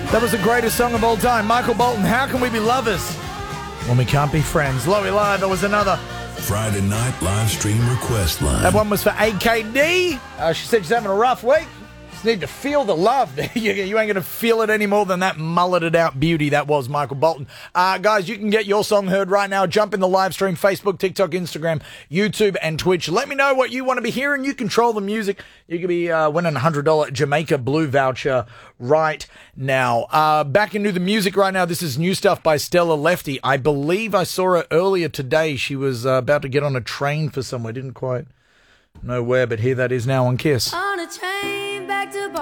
That was the greatest song of all time. Michael Bolton, How Can We Be Lovers When We Can't Be Friends? Lowy Live, that was another. Friday night live stream request line. That one was for AKD. She said she's having a rough week. Just need to feel the love. You ain't going to feel it any more than that mulleted out beauty. That was Michael Bolton. Guys, you can get your song heard right now. Jump in the live stream, Facebook, TikTok, Instagram, YouTube, and Twitch. Let me know what you want to be hearing. You control the music. You could be winning a $100 Jamaica Blue voucher right now. Back into the music right now. This is new stuff by Stella Lefty. I believe I saw her earlier today. She was about to get on a train for somewhere. Didn't quite know where, but here that is now on Kiss. On a train back to